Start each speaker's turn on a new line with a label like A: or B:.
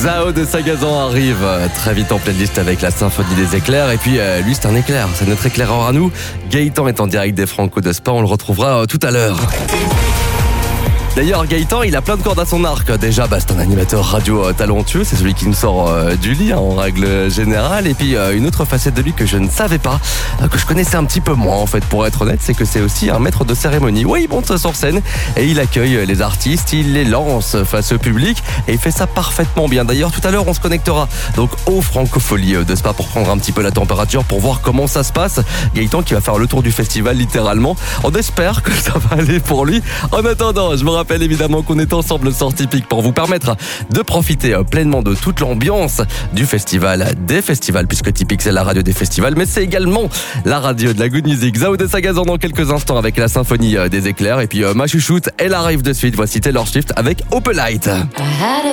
A: Zao de Sagazan arrive très vite en playlist avec la symphonie des éclairs. Et puis lui c'est un éclair, c'est notre éclaireur à nous. Gaëtan est en direct des Franco de Spa, on le retrouvera tout à l'heure. D'ailleurs, Gaëtan, il a plein de cordes à son arc. Déjà, c'est un animateur radio talentueux. C'est celui qui nous sort du lit, en règle générale. Et puis, une autre facette de lui que je ne savais pas, que je connaissais un petit peu moins, en fait, pour être honnête, c'est que c'est aussi un maître de cérémonie. Oui, il monte sur scène et il accueille les artistes, il les lance face au public et il fait ça parfaitement bien. D'ailleurs, tout à l'heure, on se connectera donc aux Francopholies de Spa pour prendre un petit peu la température, pour voir comment ça se passe. Gaëtan qui va faire le tour du festival, littéralement. On espère que ça va aller pour lui. En attendant, je me rappelle évidemment qu'on est ensemble sur Tipeee pour vous permettre de profiter pleinement de toute l'ambiance du festival, des festivals, puisque Tipeee c'est la radio des festivals, mais c'est également la radio de la good music. Zao de Sagazan dans quelques instants avec la symphonie des éclairs, et puis ma chouchoute, elle arrive de suite. Voici Taylor Swift avec Opelite.